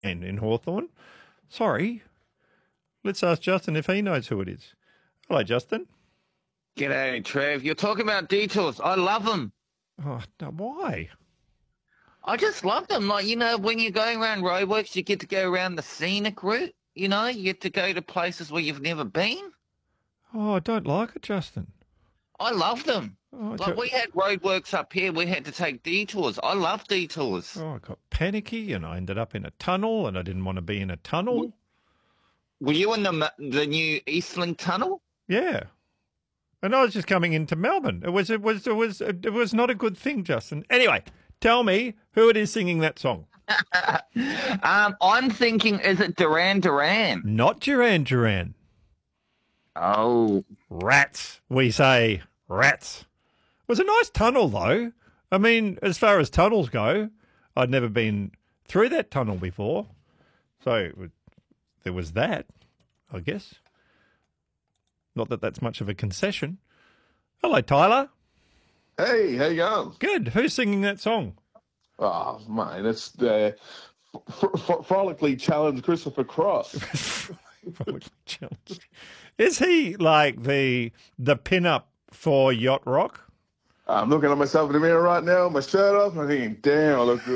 in Hawthorn. Sorry. Let's ask Justin if he knows who it is. Hello, Justin. G'day, Trev. You're talking about detours. I love them. Oh, no, why? I just love them. Like, when you're going around roadworks, you get to go around the scenic route. You get to go to places where you've never been. Oh, I don't like it, Justin. I love them. Oh, Like, we had roadworks up here. We had to take detours. I love detours. I got panicky and I ended up in a tunnel and I didn't want to be in a tunnel. Were you in the new Eastlink tunnel? Yeah. And I was just coming into Melbourne. It was not a good thing, Justin. Anyway, tell me who it is singing that song. I'm thinking, is it Duran Duran? Not Duran Duran. Oh. Rats. We say rats. It was a nice tunnel, though. I mean, as far as tunnels go, I'd never been through that tunnel before. So there was that, I guess. Not that that's much of a concession. Hello, Tyler. Hey, how you going? Good. Who's singing that song? Oh, mate, it's the Frolically Challenged Christopher Cross. Frolically Challenged. Is he like the pin-up for Yacht Rock? I'm looking at myself in the mirror right now, my shirt off, and I'm thinking, damn, I look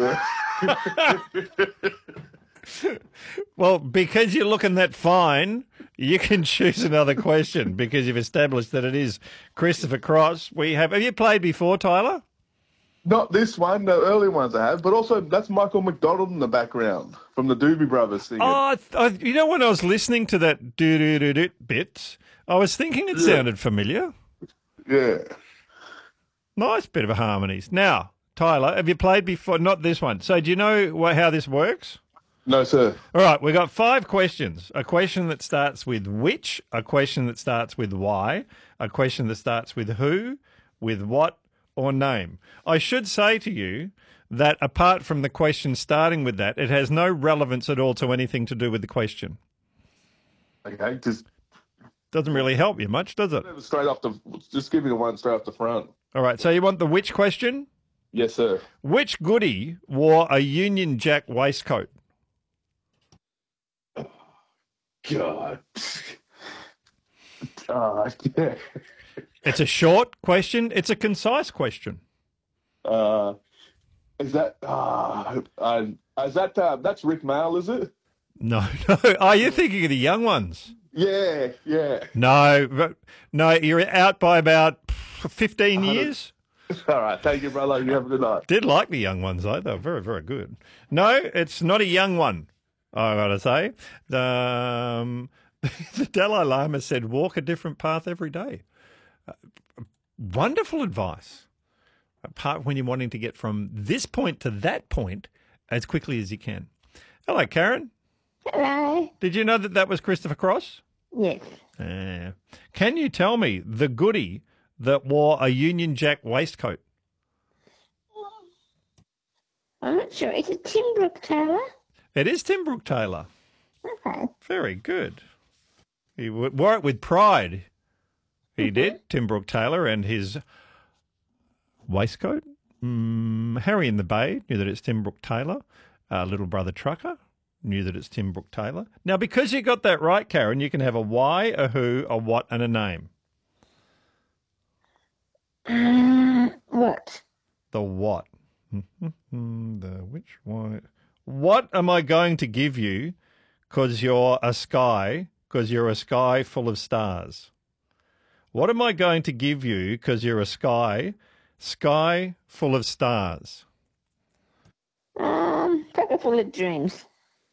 good. Well, because you're looking that fine, you can choose another question because you've established that it is Christopher Cross. Have you played before, Tyler? Not this one, the early ones I have, but also that's Michael McDonald in the background from the Doobie Brothers singing. Oh, when I was listening to that do-do-do-do bit, I was thinking it sounded familiar. Yeah. Nice bit of harmonies. Now, Tyler, have you played before? Not this one. So do you know how this works? No, sir. All right, we've got 5 questions. A question that starts with which, a question that starts with why, a question that starts with who, with what, or name. I should say to you that apart from the question starting with that, it has no relevance at all to anything to do with the question. Okay, just doesn't really help you much, does it? Just give me the one straight off the front. All right, so you want the which question? Yes, sir. Which goodie wore a Union Jack waistcoat? God. Yeah. It's a short question. It's a concise question. Is that that's Rick Mail, is it? No. Oh, you're thinking of the young ones. Yeah. No, you're out by about 15 years. All right, thank you, brother. You have a good night. Did like the young ones, though. They were very, very good. No, it's not a young one, I got to say. The Dalai Lama said, walk a different path every day. Wonderful advice. Apart when you're wanting to get from this point to that point as quickly as you can. Hello, Karen. Hello. Did you know that was Christopher Cross? Yes. Can you tell me the goodie that wore a Union Jack waistcoat? I'm not sure. Is it Tim Brooke Taylor? It is Tim Brooke Taylor. Okay. Very good. He wore it with pride. He did, Tim Brooke Taylor, and his waistcoat. Harry in the Bay knew that it's Tim Brooke Taylor. Little Brother Trucker knew that it's Tim Brooke Taylor. Now, because you got that right, Karen, you can have a why, a who, a what, and a name. What? The what? The which, why? What am I going to give you because you're a sky full of stars? What am I going to give you because you're a sky full of stars? Paper full of dreams.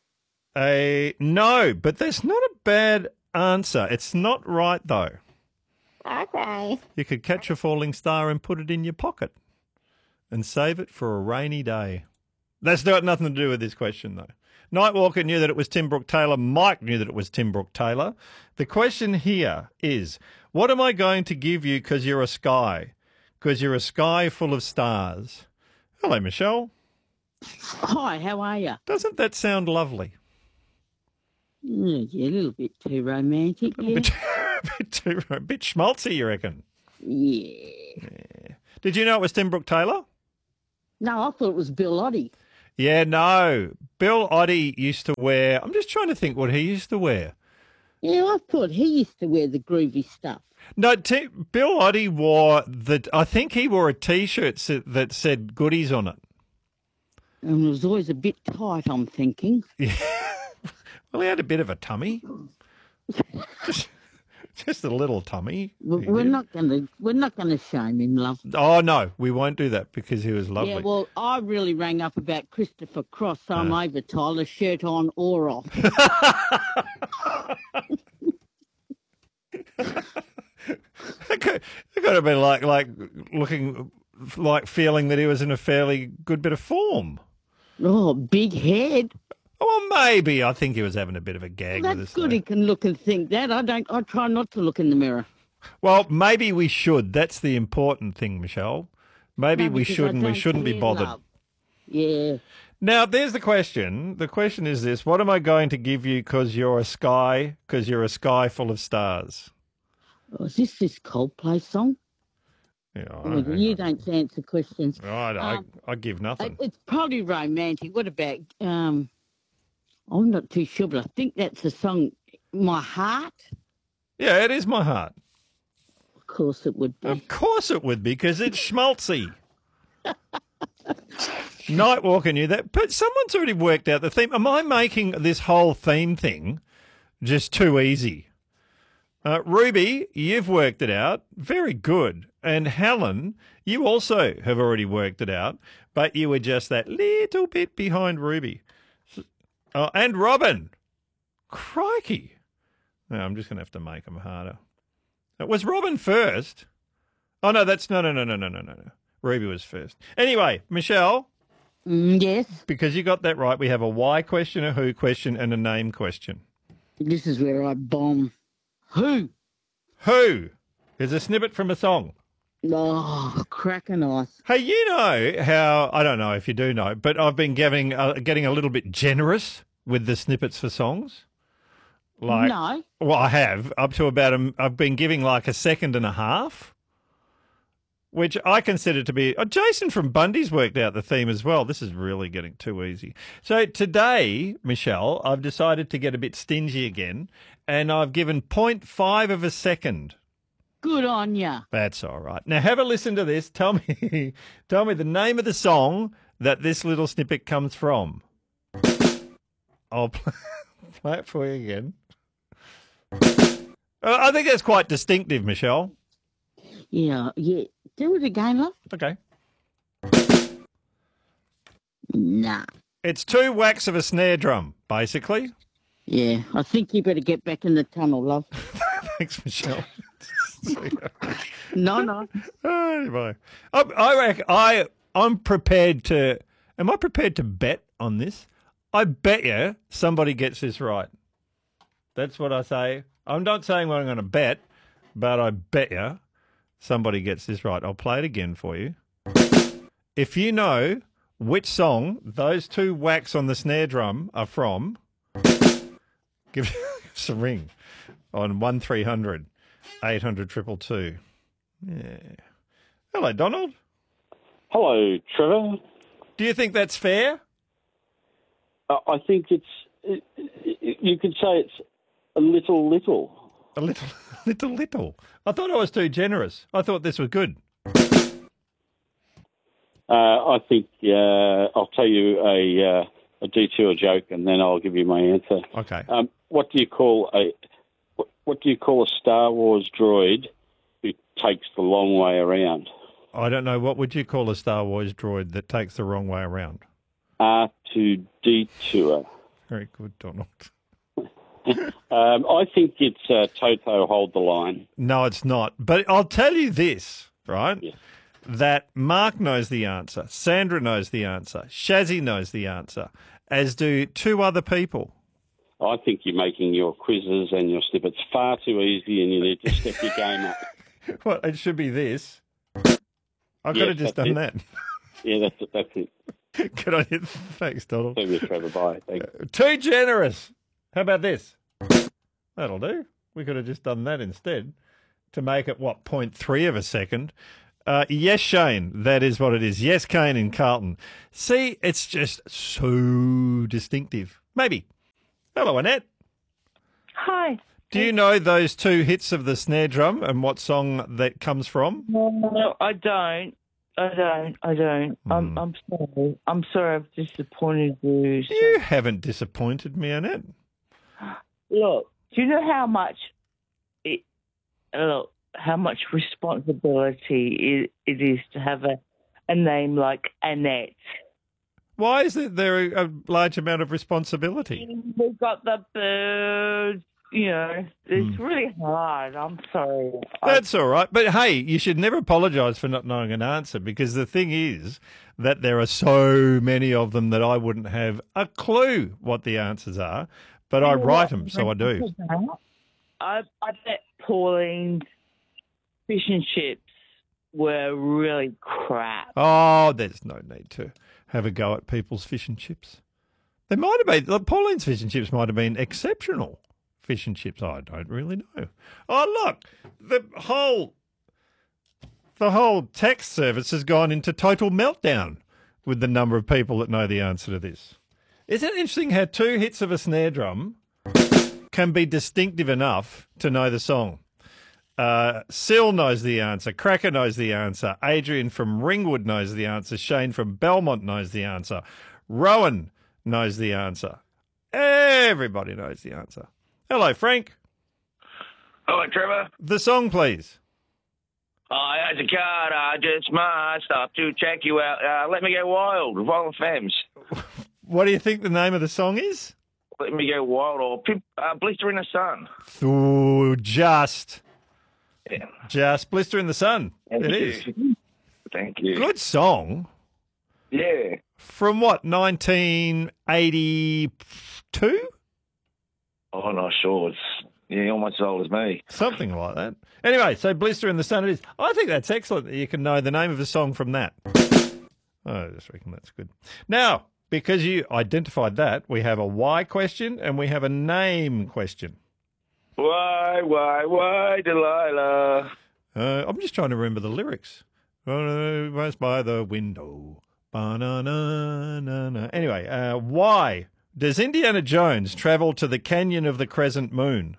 No, but that's not a bad answer. It's not right, though. Okay. You could catch a falling star and put it in your pocket and save it for a rainy day. That's got nothing to do with this question, though. Nightwalker knew that it was Tim Brooke Taylor. Mike knew that it was Tim Brooke Taylor. The question here is, what am I going to give you because you're a sky? Because you're a sky full of stars. Hello, Michelle. Hi, how are you? Doesn't that sound lovely? Yeah, a little bit too romantic. A bit schmaltzy, you reckon? Yeah. Did you know it was Tim Brooke Taylor? No, I thought it was Bill Oddie. Yeah, no. Bill Oddie used to wear. I'm just trying to think what he used to wear. Yeah, I thought he used to wear the groovy stuff. No, Bill Oddie wore the. I think he wore a T-shirt that said goodies on it. And it was always a bit tight, I'm thinking. Yeah. Well, he had a bit of a tummy. Just a little tummy. We're not gonna shame him, love. Oh no, we won't do that because he was lovely. Yeah, well, I really rang up about Christopher Cross, so I'm over, Tyler, shirt on or off. It could have been like looking like feeling that he was in a fairly good bit of form. Oh, big head. Well, maybe I think he was having a bit of a gag with us. That's good. Though. He can look and think that. I try not to look in the mirror. Well, maybe we should. That's the important thing, Michelle. Maybe we because I shouldn't. We don't shouldn't be care, bothered. love. Yeah. Now, there's the question. The question is this: what am I going to give you because you're a sky full of stars? Oh, is this Coldplay song? Yeah, You don't answer questions. I give nothing. It's probably romantic. What about? I'm not too sure, but I think that's the song, My Heart. Yeah, it is My Heart. Of course it would be. Of course it would be, because it's schmaltzy. Nightwalker knew that, but someone's already worked out the theme. Am I making this whole theme thing just too easy? Ruby, you've worked it out. Very good. And Helen, you also have already worked it out, but you were just that little bit behind Ruby. And Robin. Crikey. No, I'm just going to have to make them harder. Was Robin first? Oh, no, that's... No. Ruby was first. Anyway, Michelle. Yes? Because you got that right, we have a why question, a who question, and a name question. This is where I bomb. Who? Who is a snippet from a song. Oh, cracking ice. Hey, you know how, I don't know if you do know, but I've been getting a little bit generous with the snippets for songs. No. Well, I have, up to about, I've been giving like a second and a half, which I consider to be, Jason from Bundy's worked out the theme as well. This is really getting too easy. So today, Michelle, I've decided to get a bit stingy again, and I've given 0.5 of a second. Good on ya. That's all right. Now have a listen to this. Tell me the name of the song that this little snippet comes from. I'll play it for you again. I think that's quite distinctive, Michelle. Yeah. Do it again, love. Okay. Nah. It's 2 whacks of a snare drum, basically. Yeah, I think you better get back in the tunnel, love. Thanks, Michelle. No. Anyway, I reckon I'm prepared to. Am I prepared to bet on this? I bet you somebody gets this right. That's what I say. I'm not saying what I'm going to bet, but I bet you somebody gets this right. I'll play it again for you. If you know which song those 2 whacks on the snare drum are from, give us a ring on 1300 800 222. Yeah. Hello, Donald. Hello, Trevor. Do you think that's fair? I think you could say it's a little. A little. I thought I was too generous. I thought this was good. I think I'll tell you a detour joke, and then I'll give you my answer. Okay. What do you call a Star Wars droid who takes the long way around? I don't know. What would you call a Star Wars droid that takes the wrong way around? R2-D2. Very good, Donald. I think it's Toto Hold the Line. No, it's not. But I'll tell you this, right? Yeah. That Mark knows the answer, Sandra knows the answer, Shazzy knows the answer, as do 2 other people. I think you're making your quizzes and your snippets far too easy, and you need to step your game up. Well, it should be this. I could have just done that. Yeah, that's it. Good on you. Thanks, Donald. See you, Trevor. Bye. Thanks. Too generous. How about this? That'll do. We could have just done that instead to make it, 0.3 of a second. Yes, Shane, that is what it is. Yes, Kane in Carlton. See, it's just so distinctive. Maybe. Hello, Annette. Hi. Do you know those two hits of the snare drum and what song that comes from? No, I don't. I'm sorry. I'm sorry I've disappointed you. You haven't disappointed me, Annette. Look, do you know how much responsibility it is to have a name like Annette? Why is there a large amount of responsibility? We've got the birds, it's really hard. I'm sorry. That's all right. But, hey, you should never apologise for not knowing an answer, because the thing is that there are so many of them that I wouldn't have a clue what the answers are, but I write them, so I do. I bet Pauline's fish and chips were really crap. Oh, there's no need to have a go at people's fish and chips. They might have been, Pauline's fish and chips might have been exceptional fish and chips. I don't really know. Oh, look, the whole text service has gone into total meltdown with the number of people that know the answer to this. Isn't it interesting how two hits of a snare drum can be distinctive enough to know the song? Sil knows the answer. Cracker knows the answer. Adrian from Ringwood knows the answer. Shane from Belmont knows the answer. Rowan knows the answer. Everybody knows the answer. Hello, Frank. Hello, Trevor. The song, please. I had a card, I just must up to check you out. Let Me Go Wild, Violent Femmes. What do you think the name of the song is? Let Me Go Wild, or Blister in the Sun. Ooh, just. Yeah. Just Blister in the Sun. Thank It you. is. Thank you. Good song. Yeah. From what, 1982? Oh, I'm not sure. It's almost as old as me. Something like that. Anyway, so Blister in the Sun it is. I think that's excellent that you can know the name of a song from that. I just reckon that's good. Now, because you identified that, we have a why question and we have a name question. Why, Delilah? I'm just trying to remember the lyrics. Was by the window. Ba-na-na-na-na. Anyway, why does Indiana Jones travel to the Canyon of the Crescent Moon?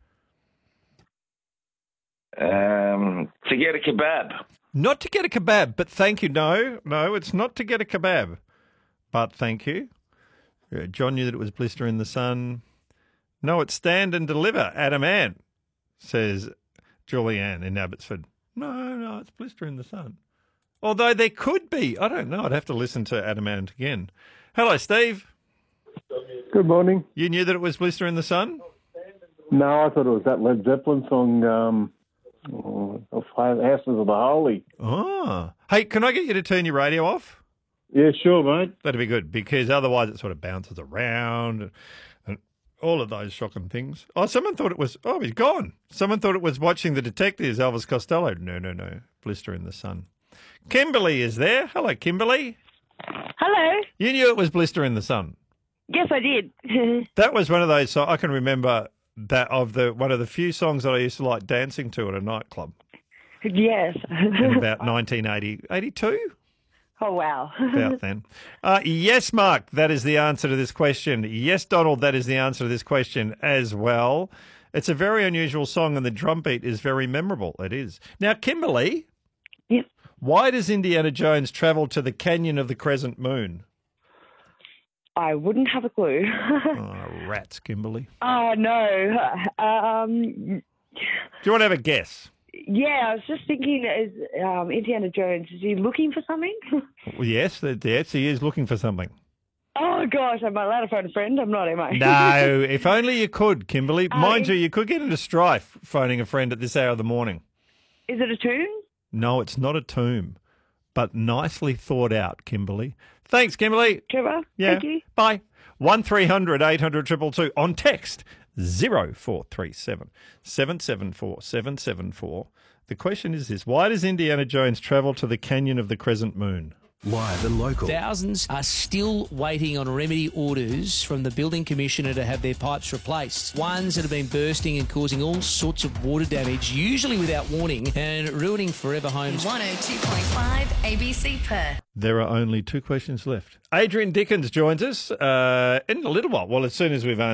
To get a kebab. Not to get a kebab, but thank you. No, it's not to get a kebab, but thank you. John knew that it was Blister in the Sun. No, it's Stand and Deliver, Adam Ant, says Julianne in Abbotsford. No, it's Blister in the Sun. Although there could be. I don't know. I'd have to listen to Adam Ant again. Hello, Steve. Good morning. You knew that it was Blister in the Sun? No, I thought it was that Led Zeppelin song, Houses of the Holy. Oh. Hey, can I get you to turn your radio off? Yeah, sure, mate. That'd be good, because otherwise it sort of bounces around and all of those shocking things. Oh, someone thought it was, he's gone. Someone thought it was watching The Detectives, Elvis Costello. No. Blister in the Sun. Kimberly is there. Hello, Kimberly. Hello. You knew it was Blister in the Sun. Yes, I did. That was one of those songs I can remember one of the few songs that I used to like dancing to at a nightclub. Yes. In about 1982. Oh, wow. About then. Yes, Mark, that is the answer to this question. Yes, Donald, that is the answer to this question as well. It's a very unusual song and the drum beat is very memorable. It is. Now, Kimberly. Yes. Why does Indiana Jones travel to the Canyon of the Crescent Moon? I wouldn't have a clue. Rats, Kimberly. Oh, no. Do you want to have a guess? Yeah, I was just thinking, is Indiana Jones, is he looking for something? Well, yes, he is looking for something. Oh, gosh, am I allowed to phone a friend? I'm not, am I? No, if only you could, Kimberly. Mind you could get into strife phoning a friend at this hour of the morning. Is it a tomb? No, it's not a tomb, but nicely thought out, Kimberly. Thanks, Kimberly. Trevor, yeah. Thank you. Bye. 1300 800 222 on text 0437 774 774. The question is this: why does Indiana Jones travel to the Canyon of the Crescent Moon? Live and local. Thousands are still waiting on remedy orders from the building commissioner to have their pipes replaced. Ones that have been bursting and causing all sorts of water damage, usually without warning, and ruining forever homes. 102.5 ABC Perth. There are only 2 questions left. Adrian Dickens joins us in a little while. Well, as soon as we've